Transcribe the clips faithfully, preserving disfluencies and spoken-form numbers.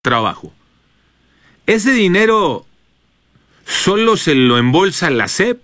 trabajo. ¿Ese dinero solo se lo embolsa la S E P?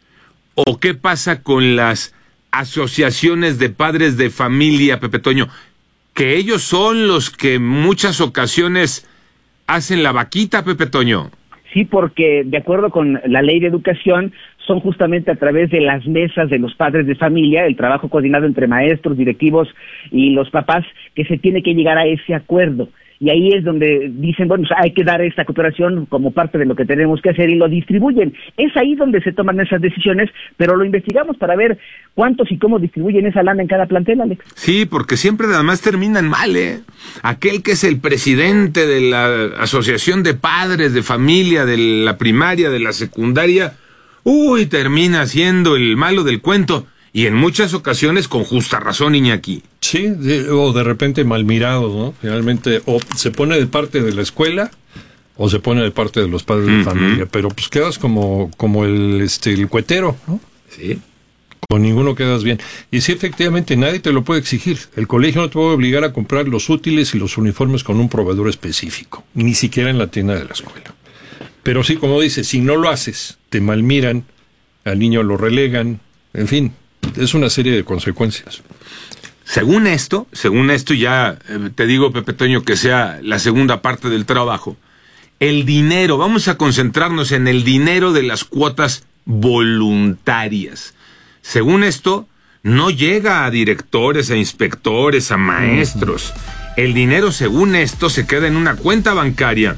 ¿O qué pasa con las asociaciones de padres de familia, Pepe Toño? Que ellos son los que en muchas ocasiones hacen la vaquita, Pepe Toño. Sí, porque de acuerdo con la ley de educación, son justamente a través de las mesas de los padres de familia, el trabajo coordinado entre maestros, directivos y los papás, que se tiene que llegar a ese acuerdo. Y ahí es donde dicen, bueno, hay que dar esta cooperación como parte de lo que tenemos que hacer, y lo distribuyen. Es ahí donde se toman esas decisiones, pero lo investigamos para ver cuántos y cómo distribuyen esa lana en cada plantel, Alex. Sí, porque siempre además terminan mal, ¿eh? Aquel que es el presidente de la asociación de padres de familia, de la primaria, de la secundaria, uy, termina siendo el malo del cuento. Y en muchas ocasiones con justa razón, Iñaki. Sí, de, o de repente mal mirados, ¿no? Finalmente, o se pone de parte de la escuela, o se pone de parte de los padres uh-huh. de familia, pero pues quedas como, como el, este, el cuetero, ¿no? Sí. Con ninguno quedas bien. Y sí, efectivamente, nadie te lo puede exigir. El colegio no te puede obligar a comprar los útiles y los uniformes con un proveedor específico, ni siquiera en la tienda de la escuela. Pero sí, como dices, si no lo haces, te malmiran, al niño lo relegan, en fin. Es una serie de consecuencias. Según esto, según esto ya eh, te digo, Pepe Toño, que sea la segunda parte del trabajo, el dinero, vamos a concentrarnos en el dinero de las cuotas voluntarias. Según esto, no llega a directores, a inspectores, a maestros. Uh-huh. El dinero, según esto, se queda en una cuenta bancaria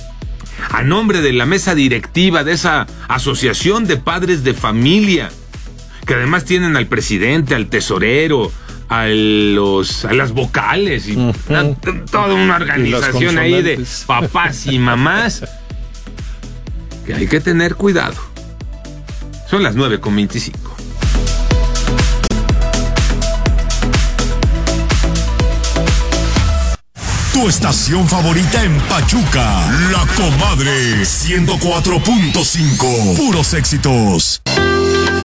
a nombre de la mesa directiva de esa asociación de padres de familia, que además tienen al presidente, al tesorero, a los a las vocales, y uh-huh. una, toda una organización ahí de papás y mamás, que hay que tener cuidado. Son las nueve con veinticinco. Tu estación favorita en Pachuca, La Comadre, ciento cuatro punto cinco, puros éxitos.